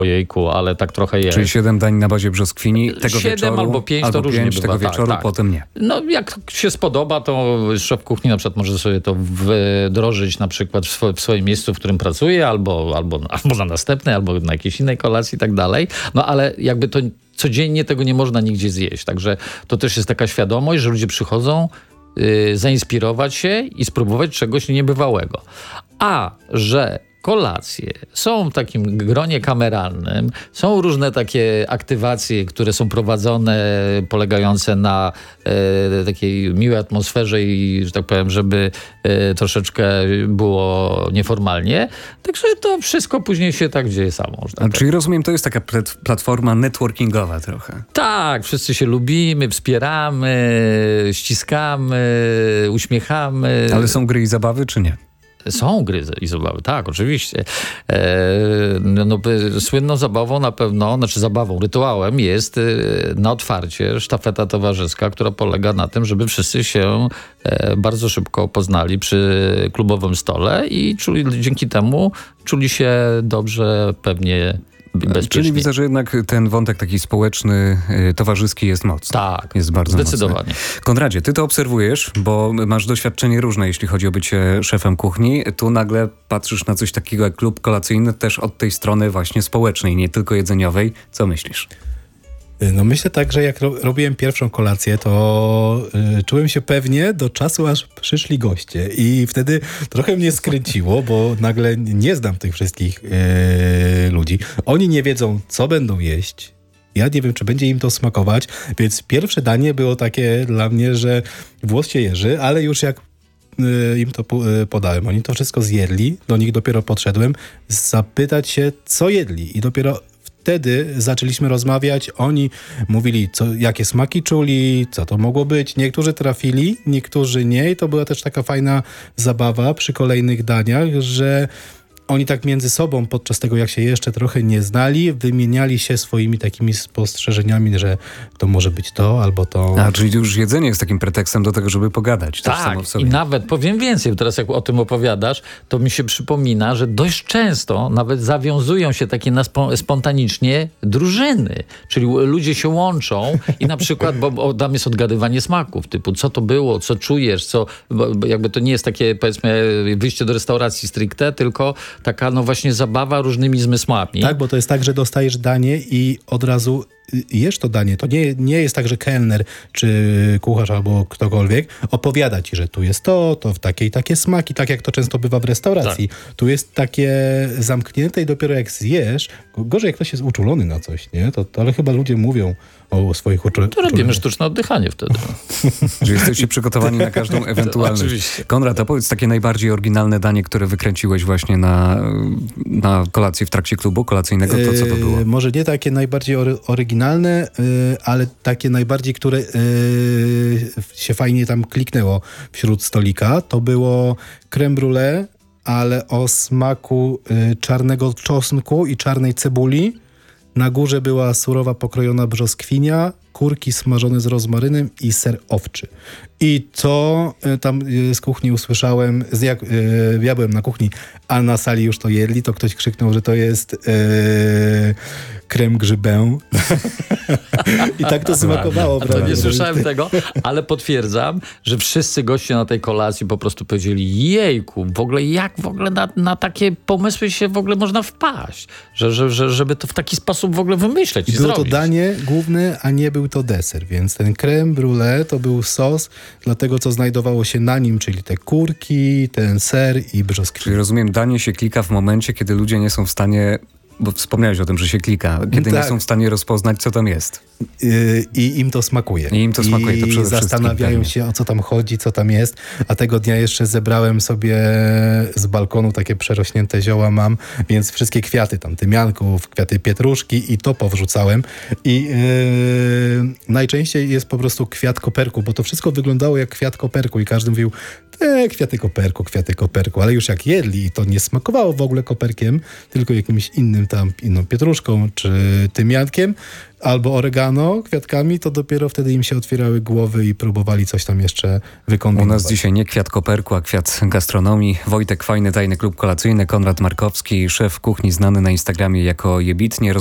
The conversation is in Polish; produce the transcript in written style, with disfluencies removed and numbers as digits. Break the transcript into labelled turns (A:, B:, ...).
A: Ojejku, ale tak trochę jest.
B: Czyli 7 dań na bazie brzoskwini tego
A: 7
B: wieczoru,
A: albo 5 to różnie
B: 5 tego
A: bywa.
B: wieczoru,
A: Tak.
B: potem nie.
A: No jak się spodoba, to szef kuchni na przykład może sobie to wdrożyć na przykład w swoim miejscu, w którym pracuje, albo na następnej, albo na jakiejś innej kolacji i tak dalej. No ale jakby to codziennie tego nie można nigdzie zjeść. Także to też jest taka świadomość, że ludzie przychodzą zainspirować się i spróbować czegoś niebywałego. A że kolacje są w takim gronie kameralnym, są różne takie aktywacje, które są prowadzone, polegające na takiej miłej atmosferze i, że tak powiem, żeby troszeczkę było nieformalnie. Także to wszystko później się tak dzieje samo.
B: Czyli rozumiem, to jest taka platforma networkingowa trochę.
A: Tak, wszyscy się lubimy, wspieramy, ściskamy, uśmiechamy.
B: Ale są gry i zabawy, czy nie?
A: Są gry i zabawy, tak, oczywiście. Słynną zabawą na pewno, rytuałem jest na otwarcie sztafeta towarzyska, która polega na tym, żeby wszyscy się bardzo szybko poznali przy klubowym stole i dzięki temu czuli się dobrze, pewnie, bezpiecznie.
B: Czyli widzę, że jednak ten wątek taki społeczny, towarzyski jest mocny.
A: Tak,
B: jest bardzo
A: zdecydowanie.
B: Mocny. Konradzie, ty to obserwujesz, bo masz doświadczenie różne, jeśli chodzi o bycie szefem kuchni. Tu nagle patrzysz na coś takiego jak klub kolacyjny, też od tej strony właśnie społecznej, nie tylko jedzeniowej. Co myślisz?
C: No myślę tak, że jak robiłem pierwszą kolację, to czułem się pewnie do czasu, aż przyszli goście i wtedy trochę mnie skręciło, bo nagle nie znam tych wszystkich ludzi. Oni nie wiedzą, co będą jeść. Ja nie wiem, czy będzie im to smakować, więc pierwsze danie było takie dla mnie, że włos się jeży, ale już jak im to podałem, oni to wszystko zjedli, do nich dopiero podszedłem zapytać się, co jedli i dopiero wtedy zaczęliśmy rozmawiać, oni mówili, jakie smaki czuli, co to mogło być. Niektórzy trafili, niektórzy nie i to była też taka fajna zabawa przy kolejnych daniach, że oni tak między sobą, podczas tego jak się jeszcze trochę nie znali, wymieniali się swoimi takimi spostrzeżeniami, że to może być to albo to.
B: Czyli już jedzenie jest takim pretekstem do tego, żeby pogadać.
A: Tak,
B: samo w sobie.
A: I nawet powiem więcej, teraz jak o tym opowiadasz, to mi się przypomina, że dość często nawet zawiązują się takie spontanicznie drużyny, czyli ludzie się łączą i na przykład, bo tam jest odgadywanie smaków, typu co to było, co czujesz, bo jakby to nie jest takie, powiedzmy, wyjście do restauracji stricte, tylko taka właśnie zabawa różnymi zmysłami.
C: Tak, bo to jest tak, że dostajesz danie i od razu jesz to danie. To nie jest tak, że kelner czy kucharz albo ktokolwiek opowiada ci, że tu jest to w takie i takie smaki, tak jak to często bywa w restauracji. Tak. Tu jest takie zamknięte i dopiero jak zjesz, gorzej jak ktoś jest uczulony na coś, nie? Ale chyba ludzie mówią o swoich uczuleniach.
A: To robimy sztuczne oddychanie wtedy.
B: Że jesteście przygotowani na każdą ewentualność.
A: Oczywiście.
B: Konrad, a powiedz takie najbardziej oryginalne danie, które wykręciłeś właśnie na kolację w trakcie klubu kolacyjnego, to co to było?
C: Może nie takie najbardziej oryginalne, ale takie najbardziej, które się fajnie tam kliknęło wśród stolika. To było crème brûlée, ale o smaku czarnego czosnku i czarnej cebuli. Na górze była surowa pokrojona brzoskwinia, kurki smażone z rozmarynem i ser owczy. I to tam z kuchni usłyszałem, ja byłem na kuchni, a na sali już to jedli, to ktoś krzyknął, że to jest crème grzybę. I tak to smakowało.
A: To nie słyszałem tego, ale potwierdzam, że wszyscy goście na tej kolacji po prostu powiedzieli, jejku, w ogóle jak w ogóle na takie pomysły się w ogóle można wpaść, żeby to w taki sposób w ogóle wymyśleć i
C: było
A: zrobić.
C: To danie główne, a nie był to deser, więc ten crème brûlée to był sos dla tego, co znajdowało się na nim, czyli te kurki, ten ser i brzoskwinia.
B: Czyli rozumiem, danie się klika w momencie, kiedy ludzie nie są w stanie, bo wspomniałeś o tym, że się klika, kiedy nie są w stanie rozpoznać, co tam jest.
C: I im to smakuje.
B: I im to smakuje, to przede wszystkim.
C: Zastanawiają się, o co tam chodzi, co tam jest. A tego dnia jeszcze zebrałem sobie z balkonu takie przerośnięte zioła mam, więc wszystkie kwiaty tam, tymianków, kwiaty pietruszki i to powrzucałem. I najczęściej jest po prostu kwiat koperku, bo to wszystko wyglądało jak kwiat koperku i każdy mówił, kwiaty koperku, ale już jak jedli i to nie smakowało w ogóle koperkiem, tylko jakimś innym tam, inną pietruszką czy tymiankiem, albo oregano, kwiatkami, to dopiero wtedy im się otwierały głowy i próbowali coś tam jeszcze
B: U
C: wykombinować.
B: nas dzisiaj nie kwiat koperku, a kwiat gastronomii. Wojtek Fajny, Tajny Klub Kolacyjny, Konrad Markowski, szef kuchni znany na Instagramie jako Jebitnie.